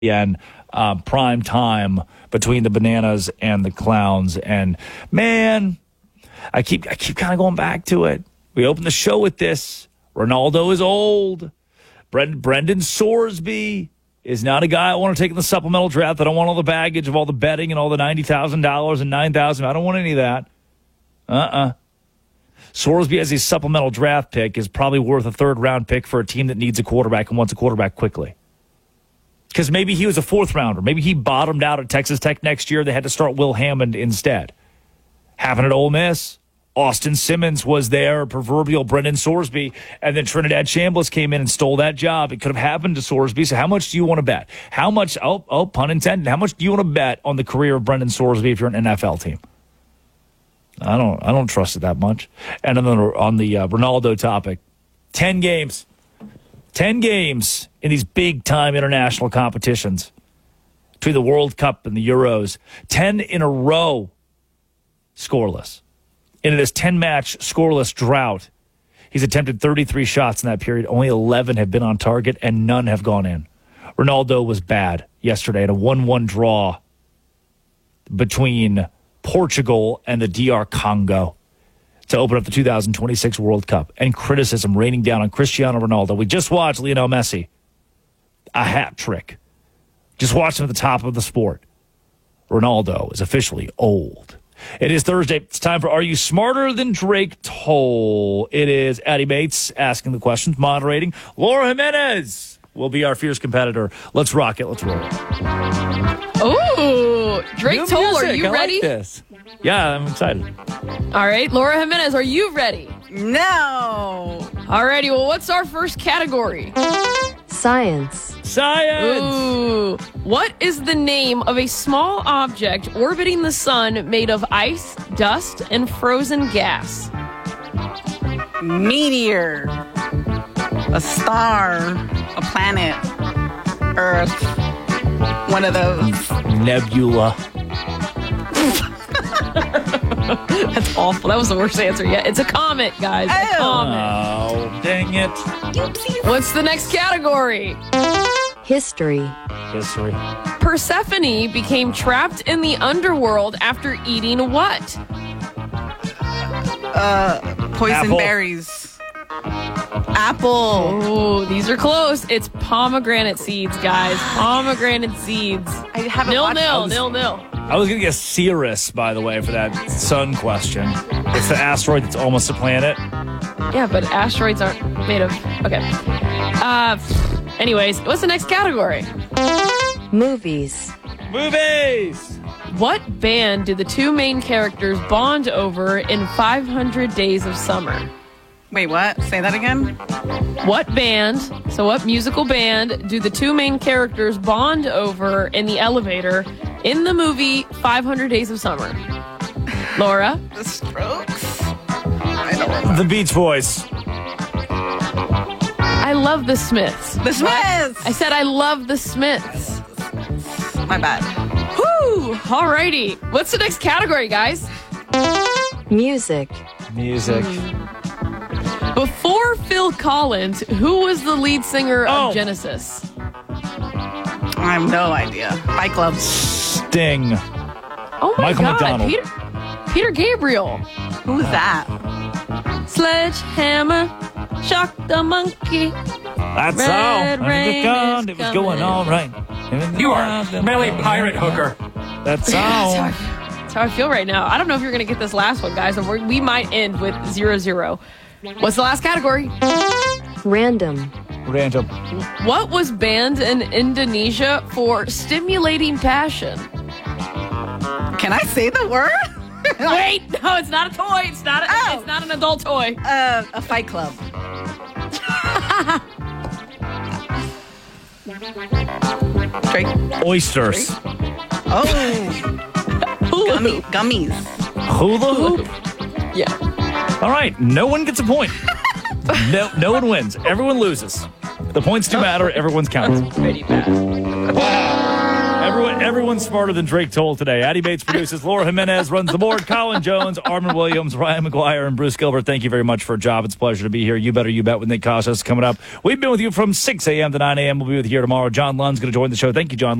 ESPN prime time between the Bananas and the Clowns. And, man, I keep kind of going back to it. We opened the show with this. Ronaldo is old. Brendan Sorsby is not a guy I want to take in the supplemental draft. I don't want all the baggage of all the betting and all the $90,000 and $9,000. I don't want any of that. Sorsby as a supplemental draft pick is probably worth a third-round pick for a team that needs a quarterback and wants a quarterback quickly. Because maybe he was a fourth-rounder. Maybe he bottomed out at Texas Tech next year. They had to start Will Hammond instead. Happened at Ole Miss. Austin Simmons was there, proverbial Brendan Sorsby, and then Trinidad Chambliss came in and stole that job. It could have happened to Sorsby. So how much do you want to bet? How much, pun intended, how much do you want to bet on the career of Brendan Sorsby if you're an NFL team? I don't trust it that much. And on the Ronaldo topic, 10 games in these big-time international competitions between the World Cup and the Euros, 10 in a row scoreless. In this 10-match scoreless drought, he's attempted 33 shots in that period. Only 11 have been on target, and none have gone in. Ronaldo was bad yesterday at a 1-1 draw between Portugal and the DR Congo to open up the 2026 World Cup, and criticism raining down on Cristiano Ronaldo. We just watched Lionel Messi, a hat trick. Just watched him at the top of the sport. Ronaldo is officially old. It is Thursday. It's time for Are You Smarter Than Drake Toll? It is Addie Bates asking the questions, moderating. Laura Jimenez will be our fierce competitor. Let's rock it. Let's roll it. Oh, Drake Toll, are you ready? Like this. Yeah, I'm excited. All right, Laura Jimenez, are you ready? No. All righty, well, what's our first category? Science. Ooh. What is the name of a small object orbiting the sun made of ice, dust, and frozen gas? Meteor. A star. A planet. Earth. One of those. Nebula. That's awful. That was the worst answer yet. It's a comet, guys. A comet. Oh, dang it. What's the next category? History. Persephone became trapped in the underworld after eating what? Poison Apple. berries. Apple. Oh, these are close. It's pomegranate seeds, guys. Pomegranate seeds. I haven't watched Nil. I was going to guess Cirrus, by the way, for that sun question. It's the asteroid that's almost a planet. Yeah, but asteroids aren't made of... Okay. Anyways, what's the next category? Movies. What band do the two main characters bond over in 500 Days of Summer? Wait, what? Say that again? What musical band do the two main characters bond over in the elevator in the movie 500 Days of Summer? Laura? The Strokes? I don't remember. The Beach Boys. I love the Smiths. The Smiths! I said I love the Smiths. My bad. Whoo! Alrighty. What's the next category, guys? Music. Before Phil Collins, who was the lead singer of Genesis? I have no idea. Fight Club. Sting. Oh my Michael God. McDonald. Peter Gabriel. Who's that? Sledgehammer, shock the monkey. That's Red all. rain is It was going all right. You are a smelly pirate hooker. That's all. That's how I feel right now. I don't know if you're going to get this last one, guys. We might end with 0-0. What's the last category? Random. What was banned in Indonesia for stimulating passion? Can I say the word? Wait, no, it's not a toy. It's not an adult toy. A Fight Club. Drake. Oysters. Oh. Hula hoop. Gummies. Hula hoop? Yeah. All right, no one gets a point. No one wins. Everyone loses. The points do matter. Everyone's counts. Pretty bad. Everyone Everyone's smarter than Drake Toll today. Addie Bates produces. Laura Jimenez runs the board. Colin Jones, Armin Williams, Ryan McGuire, and Bruce Gilbert. Thank you very much for a job. It's a pleasure to be here. You Better You Bet with Nick Kostos coming up. We've been with you from 6 a.m. to 9 a.m. We'll be with you here tomorrow. John Lunn's going to join the show. Thank you, John.